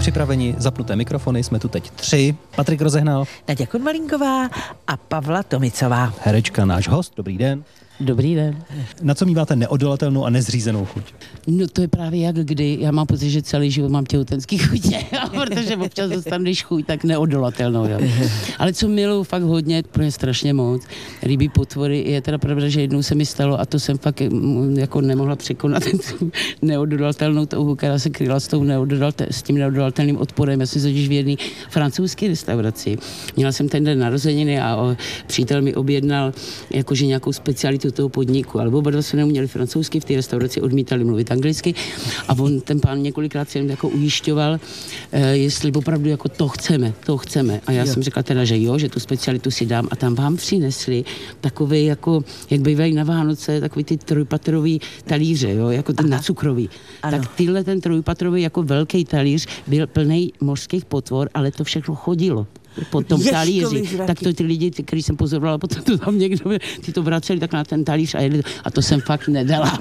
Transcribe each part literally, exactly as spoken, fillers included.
připraveni, zapnuté mikrofony, jsme tu teď tři. Patrik Rozehnal, Naďa Konvalinková a Pavla Tomicová. herečka, náš host, dobrý den. Dobrý den. Na co míváte neodolatelnou a nezřízenou chuť? No to je právě jak kdy. Já mám pocit, že celý život mám těhotenský chutě, protože občas dostanu, když chuť, tak neodolatelnou. Jo. Ale co miluju fakt hodně, pro mě strašně moc, rybí potvory, je teda pravda, že jednou se mi stalo a to jsem fakt mm, jako nemohla překonat tu neodolatelnou touhu, která se kryla s, tou neododalte, s tím neodolatelným odporem. Já jsem totiž v jedné francouzské restauraci. Měla jsem ten den narozeniny a o, přítel mi objednal jakože nějakou specialitu toho podniku, ale oba dva se neuměli francouzsky, v té restauraci odmítali mluvit anglicky a on, ten pán několikrát se jako ujišťoval, eh, jestli opravdu jako to chceme, to chceme. A já jo. jsem řekla teda, že jo, že tu specialitu si dám a tam vám přinesli takový jako, jak bývají na Vánoce, takový ty trojpatrový talíře, jo, jako ten nacukrový. Ano. Tak tyhle ten trojpatrový jako velký talíř byl plný mořských potvor, ale to všechno chodilo po tom talíři. Tak to ty lidi, ty, který jsem pozorovala, potom to tam někdo, ty to vraceli tak na ten talíř a jedli. A to jsem fakt nedala.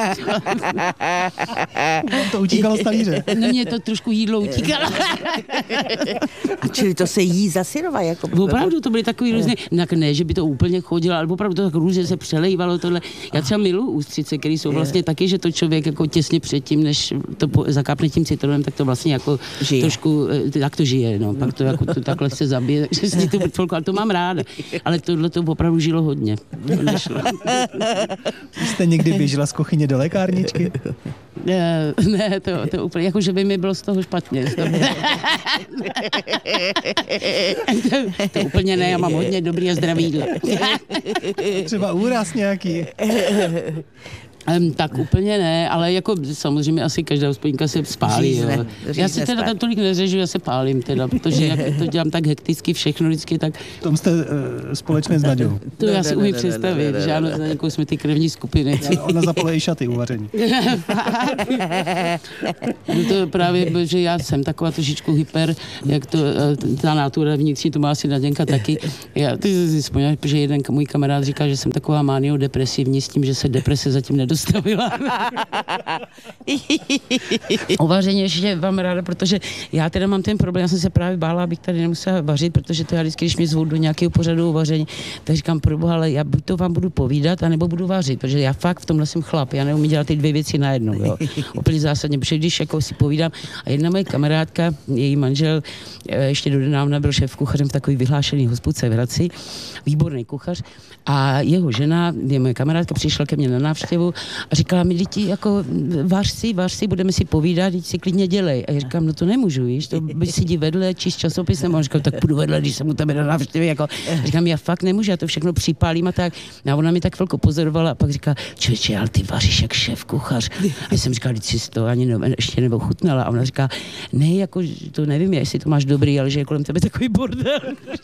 To utíkalo z talíře. No mě to trošku jídlo utíkalo. A čili to se jí za syrova? Jako... Opravdu to byly takový různé, ne, že by to úplně chodilo, ale opravdu to tak různě se přelejvalo tohle. Já třeba miluji ústřice, které jsou vlastně taky, že to člověk jako těsně předtím, než to zakápne tím citronem, tak to vlastně jako žije. Trošku, tak to žije, no. Pak to jako to takhle se zabije, takže si to chvilku, ale to mám ráda. Ale tohle to opravdu žilo hodně. Jste někdy běžela z kuchyně do lékárničky? Ne, ne to, to úplně, jako že by mi bylo z toho špatně. to, to úplně ne, já mám hodně dobrý a zdravý jídlo. Třeba úraz nějaký? Um, tak úplně ne, ale jako samozřejmě asi každá hospodinka se spálí. Řízne, jo. Já si teda tam tolik neřežu, já se pálím teda, protože jak to dělám tak hekticky všechno vždycky, tak... V tom jste uh, společné s Naďou. To já si umím představit, že ano, za někou jsme ty krevní skupiny. Ona zapala i šaty uvaření. No to je právě, že já jsem taková trošičku hyper, jak to, ta natura vnitřní, to má asi Naděnka taky. Já, ty si vzpomínáš, že jeden můj kamarád říká, že jsem taková maniodepresivní s tím, že se deprese zatím nedostavila. O vaření ještě vám ráda, protože já teda mám ten problém, já jsem se právě bála, abych tady nemusela vařit, protože to já vždycky, když mě zvou do nějakého pořadu o vaření, tak říkám, proboha, ale já buď to vám budu povídat, anebo budu vařit, protože já fakt v tomhle jsem chlap, já neumím dělat ty dvě věci najednou, jo. Úplně zásadně, protože když jako si povídám, a jedna moje kamarádka, její manžel, ještě dodávna byl šéf kuchařem v takový vyhlášený hospodce v Hradci, výborný kuchař, a jeho žena, je moje kamarádka, přišla ke mně na návštěvu a říkala mi, děti, jako vař si, vař si, budeme si povídat, děti si klidně dělej. A já říkám, no to nemůžu, víš, to by si jdi vedle, číst časopis, a říkám, tak půjdu vedle, když jsem u tebe na návštěvě, jako, říkám, já fakt nemůžu, já to všechno připálím a tak. A ona mi tak chvilku pozorovala a pak říká, člověče, ale ty vaříš jak šéf kuchař. A já jsem říkal, když si to ani ne, ještě nebo chutnala. A ona říká, ne, jako to nevím, jestli to máš dobrý, ale že je kolem tebe takový bordel.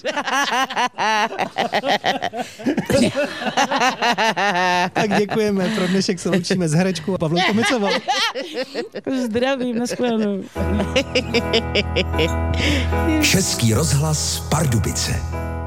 Tak děkujeme, pro dnešek se loučíme s herečkou a Pavlou Tomicovou. Zdravím, nashledanou. Český rozhlas Pardubice.